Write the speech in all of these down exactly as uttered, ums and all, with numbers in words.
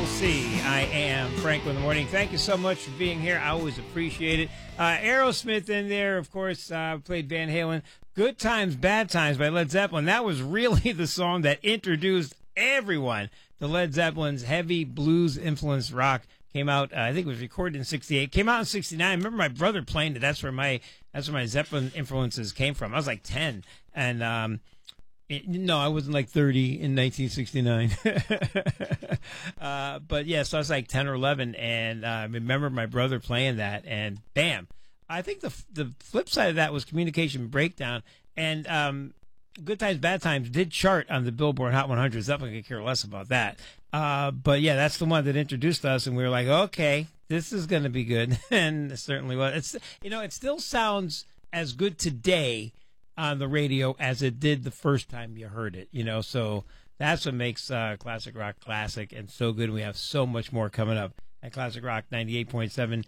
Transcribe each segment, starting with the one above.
C. I am Franco in the morning. Thank you so much for being here. I always appreciate it. Uh, Aerosmith in there, of course, uh, played Van Halen. Good Times, Bad Times by Led Zeppelin. That was really the song that introduced everyone to Led Zeppelin's heavy blues-influenced rock. Came out, uh, I think it was recorded in sixty-eight. Came out in sixty-nine. I remember my brother playing it. That's where my that's where my Zeppelin influences came from. I was like ten. And, um, it, no, I wasn't like thirty in nineteen sixty-nine. uh, but, yeah, so I was like ten or eleven. And uh, I remember my brother playing that. And, bam. I think the the flip side of that was Communication Breakdown. And um, Good Times, Bad Times did chart on the Billboard Hot one hundred. Definitely could care less about that. Uh, but, yeah, that's the one that introduced us, and we were like, okay, this is going to be good. And it certainly was. It's, you know, it still sounds as good today on the radio as it did the first time you heard it, you know. So that's what makes uh, classic rock classic and so good. We have so much more coming up at Classic Rock ninety-eight point seven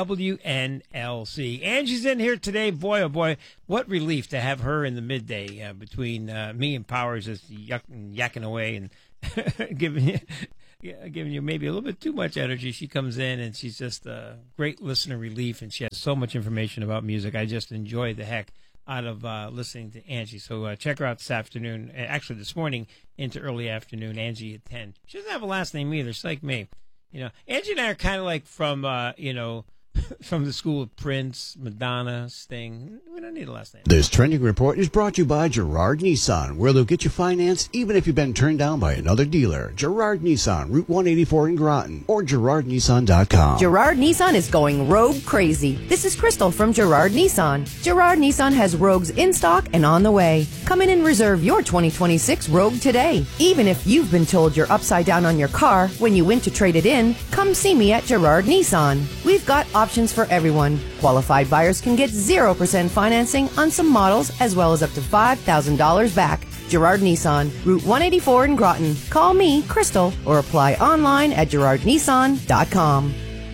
W N L C. Angie's in here today. Boy, oh boy, what relief to have her in the midday uh, between uh, me and Powers just yuck, yakking away and giving you yeah, giving you maybe a little bit too much energy. She comes in and she's just a great listener relief, and she has so much information about music. I just enjoy the heck out of uh, listening to Angie. So uh, check her out this afternoon, actually this morning into early afternoon, Angie at ten. She doesn't have a last name either. It's like me. You know, Angie and I are kind of like from, uh, you know, from the school of Prince, Madonna, Sting. We don't need a last name. This trending report is brought to you by Girard Nissan, where they'll get you financed even if you've been turned down by another dealer. Girard Nissan, Route one eighty-four in Groton, or Girard Nissan dot com. Girard Nissan is going rogue crazy. This is Crystal from Girard Nissan. Girard Nissan has Rogues in stock and on the way. Come in and reserve your twenty twenty-six Rogue today. Even if you've been told you're upside down on your car when you went to trade it in, come see me at Girard Nissan. We've got options for everyone. Qualified buyers can get zero percent financing on some models as well as up to five thousand dollars back. Girard Nissan, Route one eighty-four in Groton. Call me, Crystal, or apply online at Girard Nissan dot com.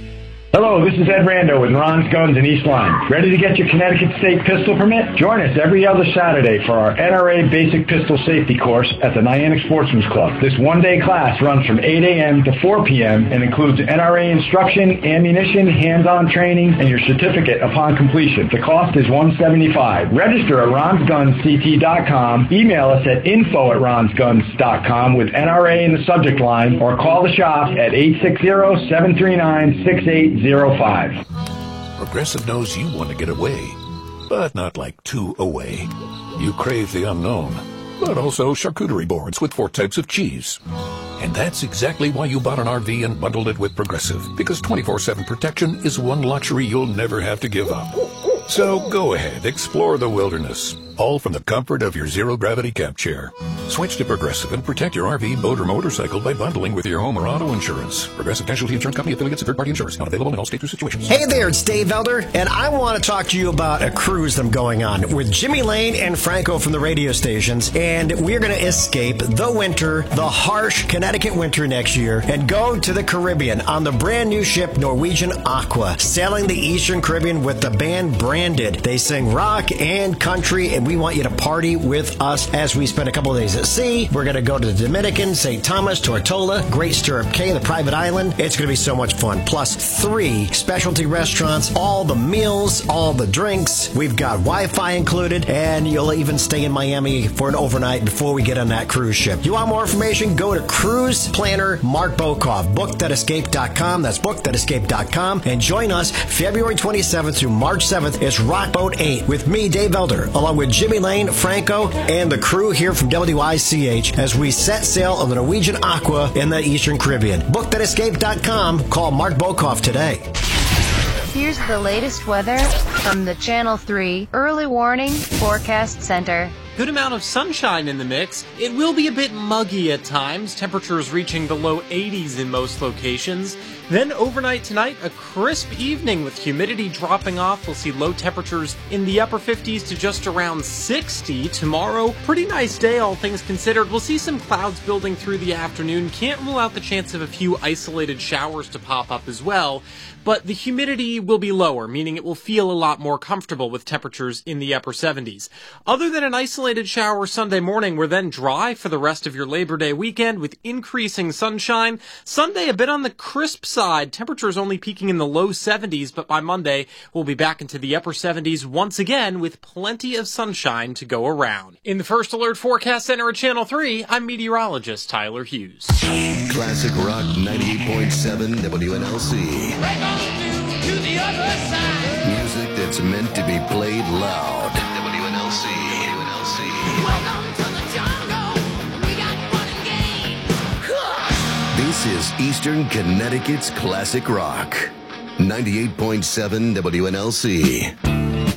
Hello, this is Ed Rando with Ron's Guns in East Lyme. Ready to get your Connecticut State pistol permit? Join us every other Saturday for our N R A Basic Pistol Safety course at the Niantic Sportsman's Club. This one-day class runs from eight a.m. to four p.m. and includes N R A instruction, ammunition, hands-on training, and your certificate upon completion. The cost is one hundred seventy-five dollars. Register at rons guns c t dot com. Email us at info at rons guns dot com with N R A in the subject line, or call the shop at eight six zero, seven three nine, six eight zero five. Progressive knows you want to get away, but not like too away. You crave the unknown, but also charcuterie boards with four types of cheese. And that's exactly why you bought an R V and bundled it with Progressive, because twenty-four seven protection is one luxury you'll never have to give up. So go ahead, explore the wilderness, all from the comfort of your zero-gravity camp chair. Switch to Progressive and protect your R V, boat, or motorcycle by bundling with your home or auto insurance. Progressive Casualty Insurance Company, affiliates, and third-party insurers. Not available in all states or situations. Hey there, it's Dave Elder, and I want to talk to you about a cruise I'm going on with Jimmy Lane and Franco from the radio stations, and we're going to escape the winter, the harsh Connecticut winter next year, and go to the Caribbean on the brand new ship Norwegian Aqua, sailing the Eastern Caribbean with the band Branded. They sing rock and country, and we want you to party with us as we spend a couple of days at sea. We're going to go to the Dominican, Saint Thomas, Tortola, Great Stirrup Cay, the private island. It's going to be so much fun. Plus three specialty restaurants, all the meals, all the drinks. We've got Wi-Fi included, and you'll even stay in Miami for an overnight before we get on that cruise ship. You want more information? Go to Cruise Planner Mark Bokoff, book that escape dot com. That's book that escape dot com. And join us February twenty-seventh through March seventh. It's Rockboat eight with me, Dave Elder, along with Jimmy Lane, Franco, and the crew here from W I C H as we set sail on the Norwegian Aqua in the Eastern Caribbean. book that escape dot com. Call Mark Bokoff today. Here's the latest weather from the Channel three Early Warning Forecast Center. Good amount of sunshine in the mix. It will be a bit muggy at times, temperatures reaching the low eighties in most locations. Then overnight tonight, a crisp evening with humidity dropping off. We'll see low temperatures in the upper fifties to just around sixty. Tomorrow, pretty nice day, all things considered. We'll see some clouds building through the afternoon. Can't rule out the chance of a few isolated showers to pop up as well. But the humidity will be lower, meaning it will feel a lot more comfortable with temperatures in the upper seventies. Other than an isolated isolated shower Sunday morning. We're then dry for the rest of your Labor Day weekend with increasing sunshine. Sunday, a bit on the crisp side. Temperatures only peaking in the low seventies, but by Monday, we'll be back into the upper seventies once again with plenty of sunshine to go around. In the First Alert Forecast Center at Channel three, I'm meteorologist Tyler Hughes. Classic Rock ninety-eight point seven W N L C. To the other side. Music that's meant to be played loud. W N L C. W N L C. Welcome to the jungle. We got fun and games. This is Eastern Connecticut's Classic Rock. ninety-eight point seven W N L C.